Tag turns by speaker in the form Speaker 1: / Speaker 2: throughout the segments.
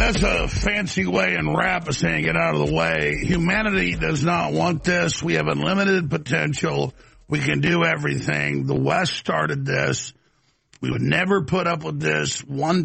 Speaker 1: That's a fancy way in rap of saying get out of the way. Humanity does not want this. We have unlimited potential. We can do everything. The West started this. We would never put up with this,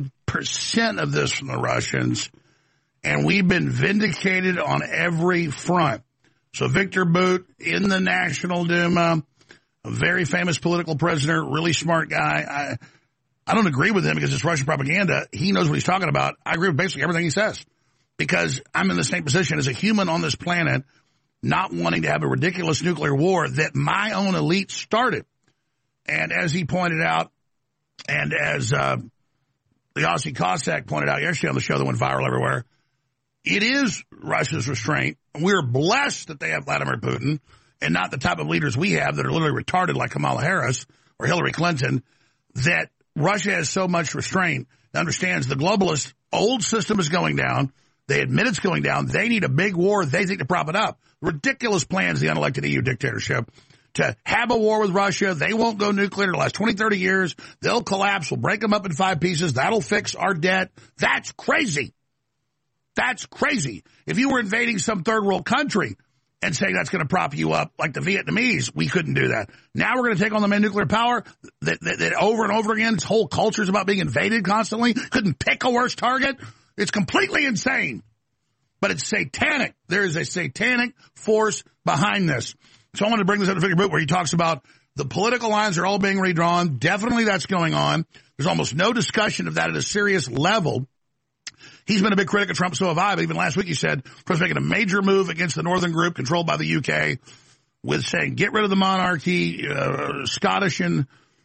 Speaker 1: 1% of this from the Russians. And we've been vindicated on every front. So Victor Bout in the National Duma, a very famous political prisoner, really smart guy. I don't agree with him because it's Russian propaganda. He knows what he's talking about. I agree with basically everything he says because I'm in the same position as a human on this planet, not wanting to have a ridiculous nuclear war that my own elite started. And as he pointed out, and as the Aussie Cossack pointed out yesterday on the show that went viral everywhere, it is Russia's restraint. We're blessed that they have Vladimir Putin and not the type of leaders we have that are literally retarded like Kamala Harris or Hillary Clinton, that Russia has so much restraint, understands the globalist old system is going down. They admit it's going down. They need a big war. They think to prop it up. Ridiculous plans, the unelected EU dictatorship, to have a war with Russia. They won't go nuclear in the last 20, 30 years. They'll collapse. We'll break them up in 5 pieces. That'll fix our debt. That's crazy. That's crazy. If you were invading some third world country and saying that's going to prop you up like the Vietnamese, we couldn't do that. Now we're going to take on the main nuclear power that over and over again, its whole culture is about being invaded constantly. Couldn't pick a worse target. It's completely insane. But it's satanic. There is a satanic force behind this. So I wanted to bring this up to Victor Bout where he talks about the political lines are all being redrawn. Definitely that's going on. There's almost no discussion of that at a serious level. He's been a big critic of Trump, so have I. But even last week he said Trump's making a major move against the Northern group controlled by the UK with saying get rid of the monarchy, Scottish and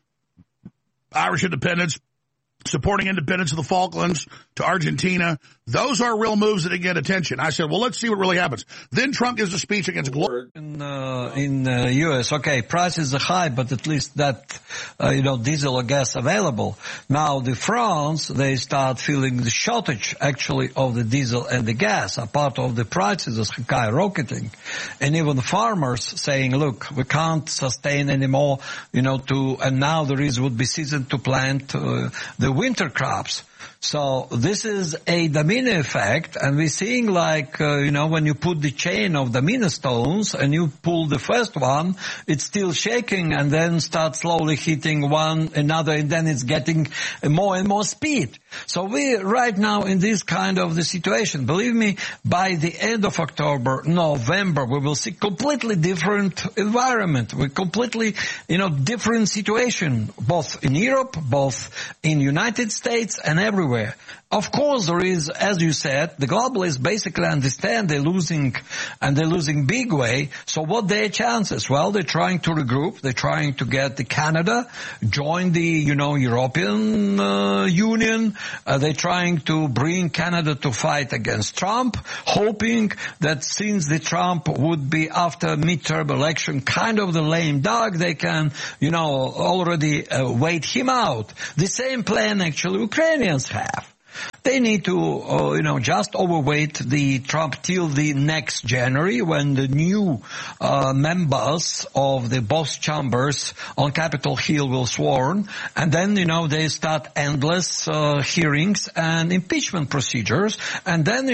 Speaker 1: Irish independence, supporting independence of the Falklands to Argentina. Those are real moves that get attention. I said, well, let's see what really happens. Then Trump gives a speech against global.
Speaker 2: In U.S., okay, prices are high, but at least that, diesel or gas available. Now, the France, they start feeling the shortage, actually, of the diesel and the gas. A part of the prices is skyrocketing. And even the farmers saying, look, we can't sustain anymore, and now would be season to plant the winter crops. So this is a domino effect, and we're seeing when you put the chain of domino stones and you pull the first one, it's still shaking and then starts slowly hitting one another, and then it's getting more and more speed. So we're right now in this kind of the situation. Believe me, by the end of October, November, we will see completely different environment. We're completely, different situation, both in Europe, both in United States and everywhere. Of course, there is, as you said, the globalists basically understand they're losing big way. So what their chances? Well, they're trying to regroup. They're trying to get the Canada, join the, European Union. They're trying to bring Canada to fight against Trump, hoping that since the Trump would be after midterm election kind of the lame dog, they can, already wait him out. The same plan actually Ukrainians have. They need to, just overweight the Trump till the next January when the new members of the both chambers on Capitol Hill will sworn, and then they start endless hearings and impeachment procedures, and then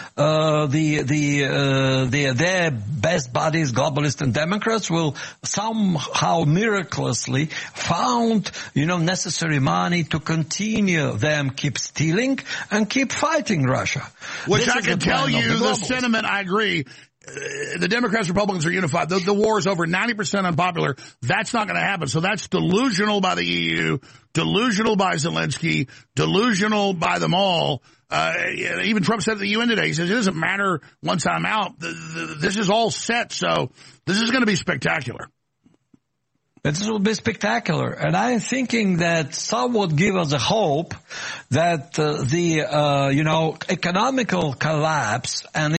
Speaker 2: their best buddies, globalists and Democrats, will somehow miraculously found necessary money to continue them keep stealing and keep fighting Russia.
Speaker 1: Which I can tell you, the sentiment, I agree. The Democrats, Republicans are unified. The war is over 90% unpopular. That's not going to happen. So that's delusional by the EU, delusional by Zelensky, delusional by them all. Even Trump said at the UN today, he says, it doesn't matter once I'm out. This is all set. So this is going to be spectacular.
Speaker 2: This will be spectacular, and I'm thinking that some would give us a hope that the economical collapse and